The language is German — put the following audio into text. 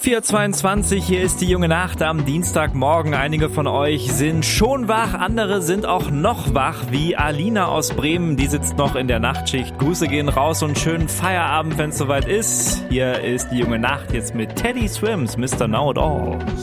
4:22, hier ist die junge Nacht am Dienstagmorgen. Einige von euch sind schon wach, andere sind auch noch wach, wie Alina aus Bremen. Die sitzt noch in der Nachtschicht. Grüße gehen raus und schönen Feierabend, wenn es soweit ist. Hier ist die junge Nacht jetzt mit Teddy Swims, Mr. Know It All.